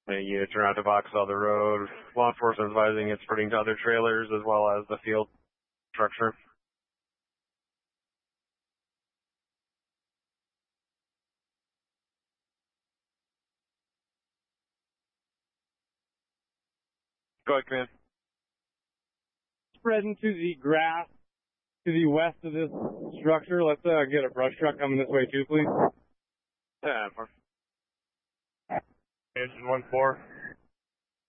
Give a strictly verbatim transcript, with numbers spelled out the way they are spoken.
The units are out to Vauxhall the road. Law enforcement advising it's spreading to other trailers as well as the field structure. Go ahead, command. Spreading to the grass to the west of this structure. Let's uh, get a brush truck coming this way too, please. Yeah, engine one four.